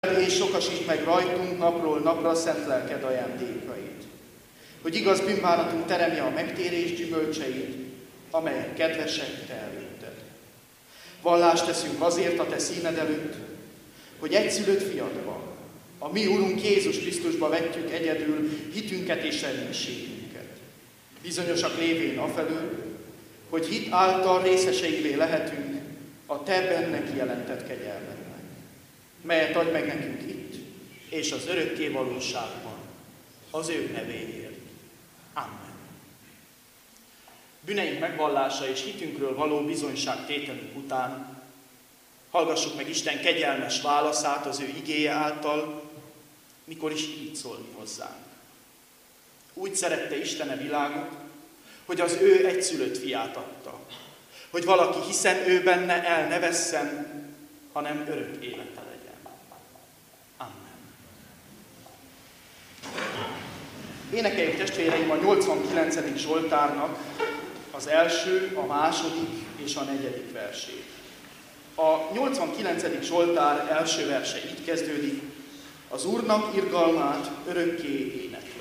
És sokasíts meg rajtunk napról napra szent lelked ajándékait, hogy igaz bűnbánatunk teremje a megtérés gyümölcseit, amelyek kedvesek te előtted. Vallást teszünk azért a te színed előtt, hogy egyszülött fiadba, a mi Urunk Jézus Krisztusba vetjük egyedül hitünket és reménységünket. Bizonyosak lévén afelől, hogy hit által részeseivé lehetünk a te benne kijelentett kegyelmednek, melyet adj meg nekünk itt és az örökké valóságban, az ő nevéért. Amen. Bűneink megvallása és hitünkről való bizonyságtételünk után hallgassuk meg Isten kegyelmes válaszát az ő igéje által, mikor is így szól hozzánk. Úgy szerette Isten a világot, hogy az ő egyszülött fiát adta, hogy valaki hiszen ő benne el ne vesszen, hanem örök élete legyen. Amen. Énekeljük testvéreim a 89. Zsoltárnak az első, a második és a negyedik versét. A 89. Zsoltár első verse így kezdődik: az Úrnak irgalmát örökké éneklem.